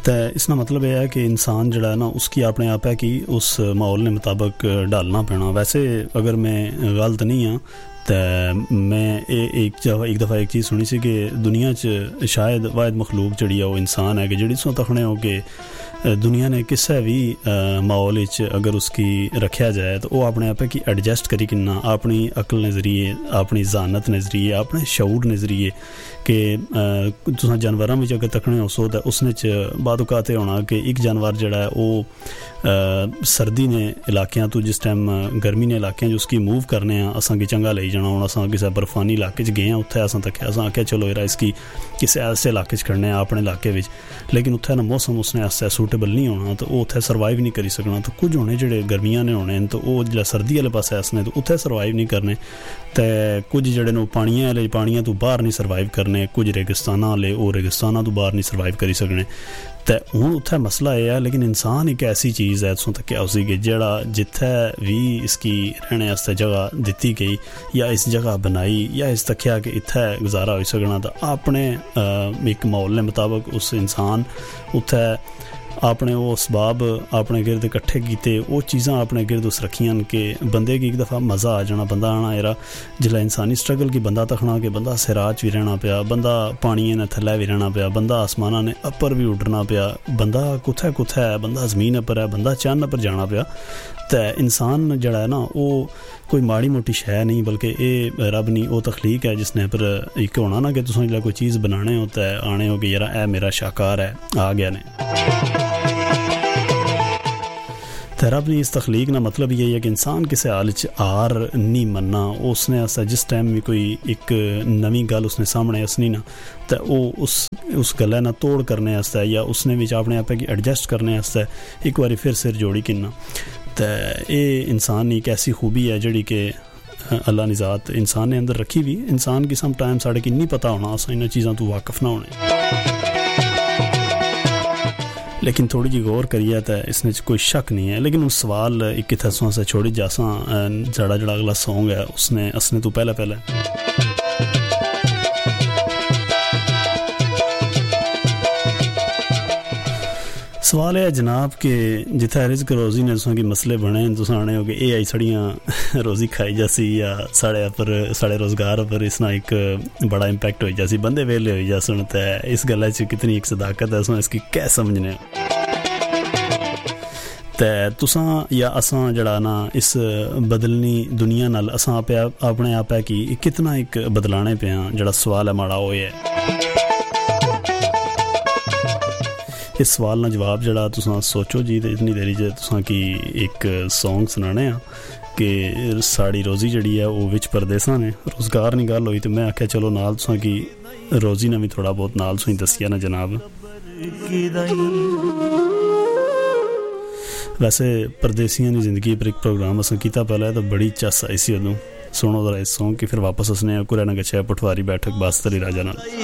तो इसका मतलब यह है कि इंसान जड़ा है ना उसकी अपने आप है कि उस माहौल ने मुताबिक ढालना पैना। वैसे अगर मैं गलत नहीं हाँ तो मैं एक दफ़ा एक चीज़ सुनी सी कि दुनिया च शायद वाहिद मखलूक जड़ी है वो इंसान है कि जड़ी सो तखने हो कि दुनिया ने किसी भी माहौल अगर उसकी रखा जाए तो वह अपने आप कि एडजस्ट करी किन्ना अपनी अकल ने जरिए अपनी जानत ने जरिए अपने शऊर ने जरिए कि तुस जानवरों में अगर तकने हो सो तो उसने बाद औकात होना कि एक जानवर जड़ा है वो सर्दी ने इलाकों तो जिस टाइम गर्मी ने इलाकों उसकी मूव करने असा कि चंगा ले जाना। हूँ असा किसी बर्फानी इलाके गए हैं उत्थे असा तक असा आख्या चलो यार इसकी किसी ऐसे इलाके खड़ने अपने इलाके में, लेकिन उत्थे ना मौसम उसने ऐसा सूटेबल नहीं होना तो वो उत्थे सर्वाइव नहीं करी सकना। तो कुछ होने जोड़े गर्मियां ने होने तो वो जो सर्दी वाले पास ऐसने तो उत्थे सर्वाइव नहीं करने, तो कुछ जड़े ने पानियां तो बाहर नहीं सर्वाइव करने, कुछ रेगिस्तान वाले वो रेगिस्तान तो बाहर नहीं सर्वाइव करी सकने। तो हूँ उत्थे मसला यह है, लेकिन इंसान एक ऐसी चीज़ है इतों तक उसी कि जड़ा जिथे भी इसकी रहने वास्ते जगह दी गई या इस जगह बनाई या इस तकिया कि इत्थे गुजारा हो सकना, तो अपने एक माहौल ने मुताबिक उस इंसान उत्थे अपने वो असबाब अपने गिरद इकट्ठे किए, वो चीज़ां अपने गिरद उस रखियां कि बंदे की एक दफ़ा मज़ा आ जाना, बंदा आना यरा जिला इंसानी स्ट्रगल की बंदा तखना कि बंदा सिराज भी रहना पाया, बंदा पानी ने थल्ले भी रहना पाया, बंदा आसमाना ने अपर भी उड़ना पाया, बंदा कुत्थे है, बंदा ज़मीन अपर है, बंदा चंद अपर जाना पाया। तो इंसान जड़ा है ना वो कोई माड़ी मोटी शै नहीं, बल्कि ये रब नहीं वो तखलीक है जिसने पर एक होना ना कि तुम जो कोई चीज़ बनाने होता है आने हो कि यार ए मेरा शाकार है आ गया ने। तो रब ने इस तखलीक ना मतलब यही है कि इंसान किसी हाल हार नहीं मनना। उसने ऐसा जिस टाइम भी कोई एक नवी गल उसने सामने असनी ना तो वो उस गल्ला ना तोड़ करने वास्ते या उसने भी अपने आप की एडजस्ट करने वास्ते एक बार फिर सिर जोड़ी किन्ना। तो ये इंसान की एक ऐसी खूबी है जड़ी कि अल्लाह ने ज़ात इंसान ने अंदर रखी हुई। इंसान की सम टाइम साढ़े की नहीं पता होना अस इन चीज़ों तो वाकफ ना होने, लेकिन थोड़ी जी गौर करिए तो इसमें कोई शक नहीं है। लेकिन उस सवाल एक इतना से छोड़ी जासा जड़ा अगला सॉन्ग है उसने असने तो पहले सवाल है जनाब कि जिथे रिज़्क रोज़ी ने तुसा की मसले बने तुस आने हो कि ए आई साड़ियाँ रोज़ी खाई जासी या साढ़े रोज़गार पर इसना एक बड़ा इंपैक्ट हो जासी, बंदे वेले हो जासन। तो इस गल्ला च कितनी एक सदाकत है तुस इसकी क्या समझने तो तुसां या असां जड़ा ना इस बदलनी दुनिया नाल असां अपने आप है कि कितना एक बदलाने पे हाँ। जड़ा सवाल है माड़ा वो है इस सवाल ना जवाब जड़ा तुसां सोचो जी। तो इतनी देरी च तुसां की एक सॉन्ग सुनाने कि साड़ी रोज़ी जड़ी है वो विच परदेसां ने रोज़गार नहीं गल हुई तो मैं आख्या चलो नाल तुसां की रोज़ी ने भी थोड़ा बहुत नाल सुई दसिया ना जनाब। वैसे परदेसियों की जिंदगी पर एक प्रोग्राम असें कीता पहले तो बड़ी चस आई सी उदों। सुनो जरा इस सॉन्ग की फिर वापस असने कुरैना गच्छा पटवारी बैठक बास्तरी राजा नाल।